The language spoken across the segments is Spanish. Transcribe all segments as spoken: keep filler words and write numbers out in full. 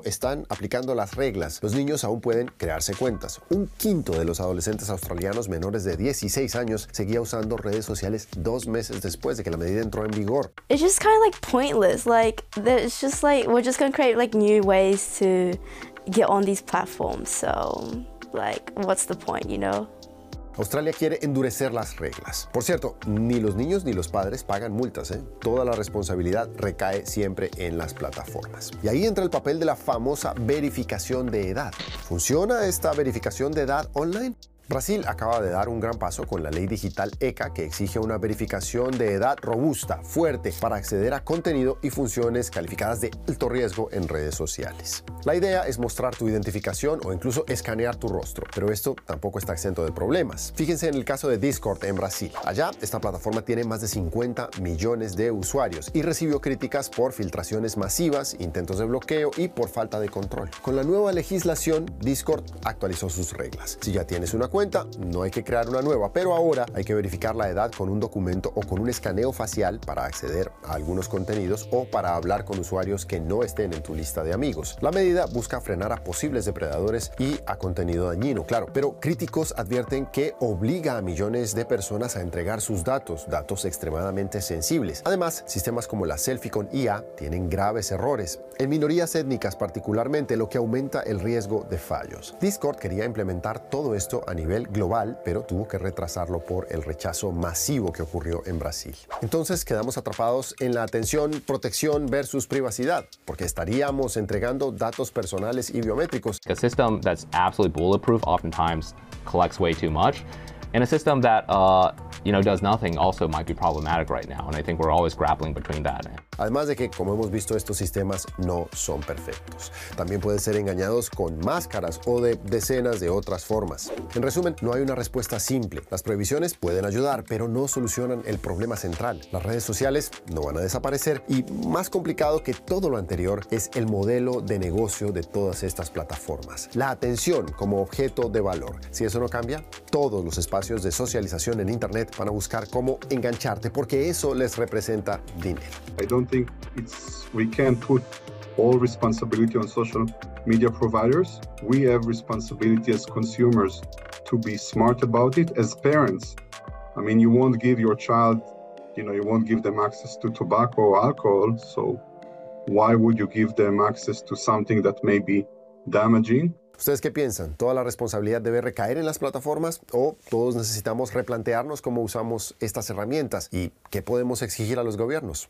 están aplicando las reglas. Los niños aún pueden crearse cuentas. Un quinto de los adolescentes australianos menores de dieciséis años seguía usando redes sociales dos meses después de que la medida entró en vigor. It's just kind of like pointless. Like, it's just like we're just going to create like new ways to get on these platforms. So, like, what's the point, you know? Australia quiere endurecer las reglas. Por cierto, ni los niños ni los padres pagan multas, ¿eh? Toda la responsabilidad recae siempre en las plataformas. Y ahí entra el papel de la famosa verificación de edad. ¿Funciona esta verificación de edad online? Brasil acaba de dar un gran paso con la ley digital ECA, que exige una verificación de edad robusta, fuerte, para acceder a contenido y funciones calificadas de alto riesgo en redes sociales. La idea es mostrar tu identificación o incluso escanear tu rostro, pero esto tampoco está exento de problemas. Fíjense en el caso de Discord en Brasil. Allá, esta plataforma tiene más de cincuenta millones de usuarios y recibió críticas por filtraciones masivas, intentos de bloqueo y por falta de control. Con la nueva legislación, Discord actualizó sus reglas. Si ya tienes una cuenta, cuenta, no hay que crear una nueva, pero ahora hay que verificar la edad con un documento o con un escaneo facial para acceder a algunos contenidos o para hablar con usuarios que no estén en tu lista de amigos. La medida busca frenar a posibles depredadores y a contenido dañino, claro, pero críticos advierten que obliga a millones de personas a entregar sus datos, datos extremadamente sensibles. Además, sistemas como la selfie con I A tienen graves errores, en minorías étnicas particularmente, lo que aumenta el riesgo de fallos. Discord quería implementar todo esto a nivel global, pero tuvo que retrasarlo por el rechazo masivo que ocurrió en Brasil. Entonces quedamos atrapados en la tensión protección versus privacidad, porque estaríamos entregando datos personales y biométricos. A system that's absolutely bulletproof oftentimes collects way too much, and a system that uh, you know, does nothing also might be problematic right now, and I think we're always grappling between that. Además de que, como hemos visto, estos sistemas no son perfectos. También pueden ser engañados con máscaras o de decenas de otras formas. En resumen, no hay una respuesta simple. Las prohibiciones pueden ayudar, pero no solucionan el problema central. Las redes sociales no van a desaparecer y, más complicado que todo lo anterior, es el modelo de negocio de todas estas plataformas. La atención como objeto de valor. Si eso no cambia, todos los espacios de socialización en Internet van a buscar cómo engancharte, porque eso les representa dinero. I don't think it's we can put all responsibility on social media providers. We have responsibility as consumers to be smart about it. As parents, I mean, you won't give your child, you know, you won't give them access to tobacco or alcohol. So why would you give them access to something that may be damaging? ¿Ustedes qué piensan? ¿Toda la responsabilidad debe recaer en las plataformas o todos necesitamos replantearnos cómo usamos estas herramientas y qué podemos exigir a los gobiernos?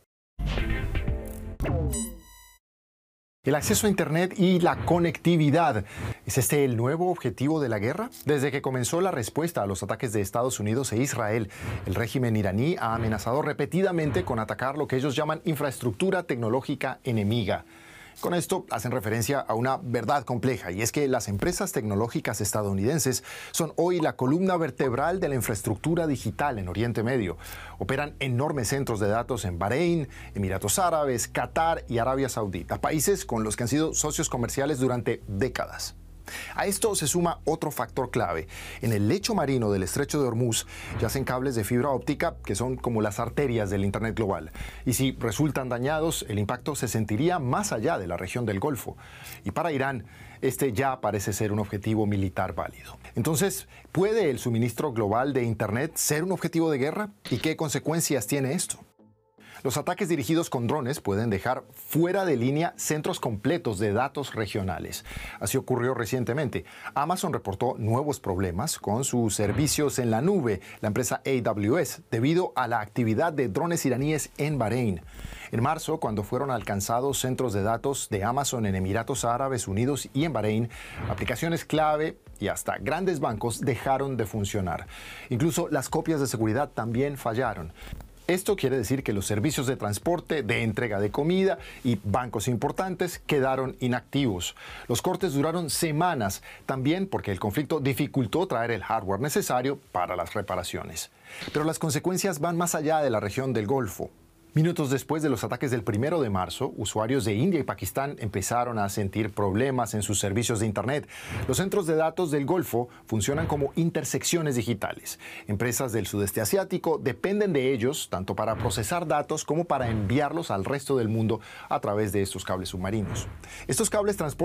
El acceso a Internet y la conectividad. ¿Es este el nuevo objetivo de la guerra? Desde que comenzó la respuesta a los ataques de Estados Unidos e Israel, el régimen iraní ha amenazado repetidamente con atacar lo que ellos llaman infraestructura tecnológica enemiga. Con esto hacen referencia a una verdad compleja, y es que las empresas tecnológicas estadounidenses son hoy la columna vertebral de la infraestructura digital en Oriente Medio. Operan enormes centros de datos en Bahrein, Emiratos Árabes, Qatar y Arabia Saudita, países con los que han sido socios comerciales durante décadas. A esto se suma otro factor clave. En el lecho marino del estrecho de Hormuz yacen cables de fibra óptica que son como las arterias del Internet global. Y si resultan dañados, el impacto se sentiría más allá de la región del Golfo. Y para Irán, este ya parece ser un objetivo militar válido. Entonces, ¿puede el suministro global de Internet ser un objetivo de guerra? ¿Y qué consecuencias tiene esto? Los ataques dirigidos con drones pueden dejar fuera de línea centros completos de datos regionales. Así ocurrió recientemente. Amazon reportó nuevos problemas con sus servicios en la nube, la empresa A W S, debido a la actividad de drones iraníes en Bahrein. En marzo, cuando fueron alcanzados centros de datos de Amazon en Emiratos Árabes Unidos y en Bahrein, aplicaciones clave y hasta grandes bancos dejaron de funcionar. Incluso las copias de seguridad también fallaron. Esto quiere decir que los servicios de transporte, de entrega de comida y bancos importantes quedaron inactivos. Los cortes duraron semanas, también porque el conflicto dificultó traer el hardware necesario para las reparaciones. Pero las consecuencias van más allá de la región del Golfo. Minutos después de los ataques del primero de marzo, usuarios de India y Pakistán empezaron a sentir problemas en sus servicios de Internet. Los centros de datos del Golfo funcionan como intersecciones digitales. Empresas del sudeste asiático dependen de ellos tanto para procesar datos como para enviarlos al resto del mundo a través de estos cables submarinos. Estos cables transportan